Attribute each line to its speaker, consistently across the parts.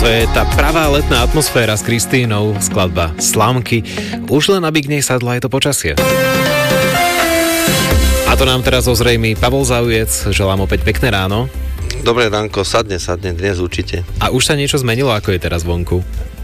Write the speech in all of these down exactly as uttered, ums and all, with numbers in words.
Speaker 1: To je tá pravá letná atmosféra s Kristínou, skladba Slámky. Už len aby k nej sadlo aj to počasie. A to nám teraz ozrejmí Pavol Zaujec. Želám opäť pekné ráno.
Speaker 2: Dobré ránko, sadne, sadne, dnes určite.
Speaker 1: A už sa niečo zmenilo, ako je teraz vonku?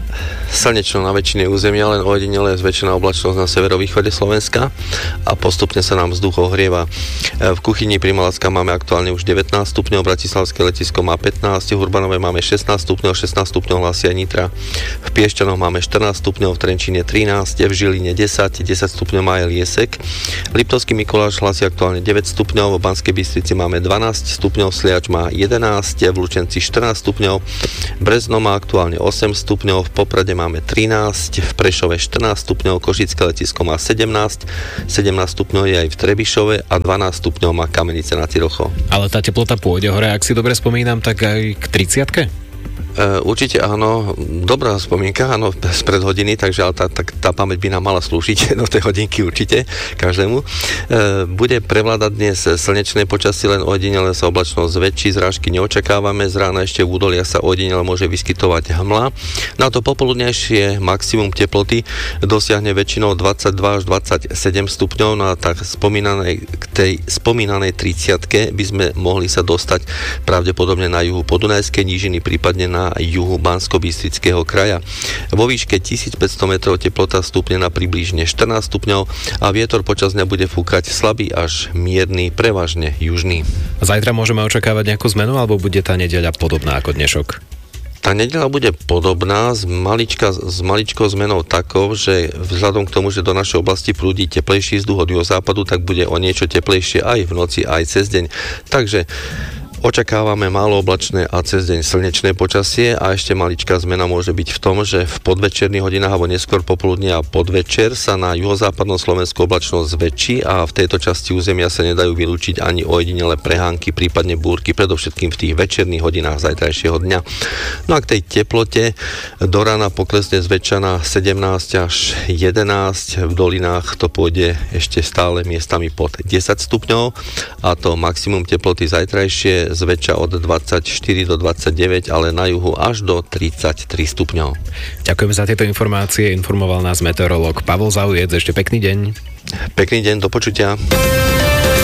Speaker 2: Slnečno na väčšine územia, len ojedinele zväčšená oblačnosť na severovýchode Slovenska a postupne sa nám vzduch ohrieva. V kuchyni pri Malacka máme aktuálne už devätnásť stupňov, Bratislavské letisko má pätnásť, v Urbanove máme šestnásť stupňov, šestnásť stupňov hlásia Nitra, v Piešťanoch máme štrnásť stupňov, v Trenčíne trinásť, v Žiline desať, desať stupňov má aj Liesek, Liptovský Mikuláš hlási aktuálne deväť stupňov, v Banskej Bystrici máme dvanásť stupňov, Sliač má jedenásť, v Lučenci štrnásť stupňov, Brezno má aktuálne osem stupňov, v Poprade máme trinásť, v Prešove štrnásť stupňov, Košické letisko má sedemnásť, sedemnásť stupňov je aj v Trebišove a dvanásť stupňov má Kamenice nad Tirochou.
Speaker 1: Ale tá teplota pôjde hore, ak si dobre spomínam, tak aj k tridsiatke?
Speaker 2: Uh, určite áno, dobrá spomienka, áno, spred hodiny, takže ale tá, tá, tá pamäť by nám mala slúžiť do tej hodinky určite, každému. Uh, bude prevládať dnes slnečné počasie, len ojedinele sa oblačnosť zväčší, zrážky neočakávame, z rána ešte v údoliach sa ojedinele môže vyskytovať hmla. Na to popoludnejšie maximum teploty dosiahne väčšinou dvadsaťdva až dvadsaťsedem stupňov, no a tak spomínanej, k tej spomínanej tridsiatke by sme mohli sa dostať pravdepodobne na juhu Podunajskej nížiny, prípadne na juhu Banskobystrického kraja. Vo výške tisícpäťsto metrov teplota stúpne na približne štrnásť stupňov a vietor počas dňa bude fúkať slabý až mierny, prevažne južný.
Speaker 1: Zajtra môžeme očakávať nejakú zmenu, alebo bude tá nedeľa podobná ako dnešok?
Speaker 2: Tá nedeľa bude podobná s, malička, s maličkou zmenou takou, že vzhľadom k tomu, že do našej oblasti prúdi teplejší vzduch od juhozápadu, tak bude o niečo teplejšie aj v noci, aj cez deň. Takže očakávame málo oblačné a cez deň slnečné počasie a ešte maličká zmena môže byť v tom, že v podvečerných hodinách alebo neskôr popoludne a podvečer sa na juhozápadnom Slovensku oblačnosť zväčší a v tejto časti územia sa nedajú vylúčiť ani ojedinele prehánky, prípadne búrky, predovšetkým v tých večerných hodinách zajtrajšieho dňa. No a k tej teplote do rána poklesne zväčša na sedemnásť až jedenásť, v dolinách to pôjde ešte stále miestami pod desať stupňov a to maximum teploty zajtrajšie zväčša od dvadsaťštyri do dvadsaťdeväť, ale na juhu až do tridsaťtri stupňov.
Speaker 1: Ďakujem za tieto informácie, informoval nás meteorológ Pavol Zaujec. Ešte pekný deň.
Speaker 2: Pekný deň, do počutia.